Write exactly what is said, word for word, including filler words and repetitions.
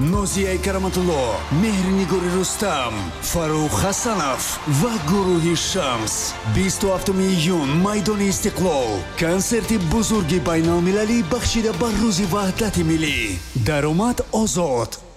نوزیه کرامتولو، مهرنگور رستم، فاروق حسنف و گروه شمس. بیست و هفتم ایون میدان استقلال، کنسرت بزرگ بین المللی بخشیده بر روز وحدت ملی. درآمد آزاد.